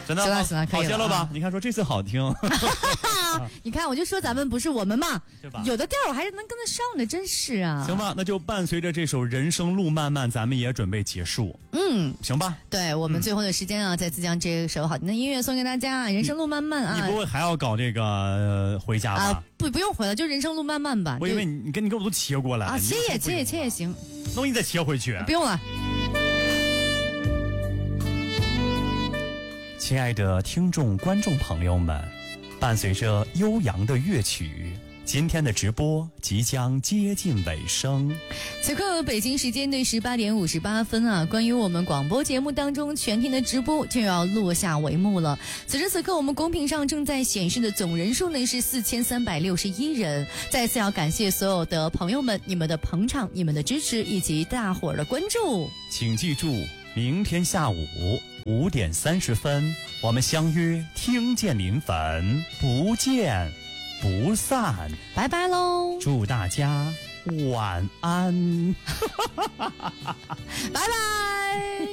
真的行了，可以了， 好些了吧？你看说这次好听， 你看我就说咱们不是我们嘛， 对吧？ 有的调我还是能跟得上的，真是啊。 行吧，那就伴随着这首《人生路漫漫》，咱们也准备结束。行吧。 对，我们最后的时间啊，再次将这首好听的音乐送给大家，《人生路漫漫》啊。 你不会还要搞这个回家吧？ 不用回了，就人生路漫漫吧。 我以为你给我都切过来啊，切也行。 那你再切回去。 不用了。 亲爱的听众、观众朋友们，伴随着悠扬的乐曲，今天的直播即将接近尾声。 此刻北京时间的18点58分啊，关于我们广播节目当中全天的直播就要落下帷幕了。此时此刻我们公屏上正在显示的总人数呢是4361人。再次要感谢所有的朋友们，你们的捧场、你们的支持以及大伙儿的关注。 请记住，明天下午5点30分，我们相约听见临汾，不见不散。 拜拜喽！ 祝大家晚安。 拜拜。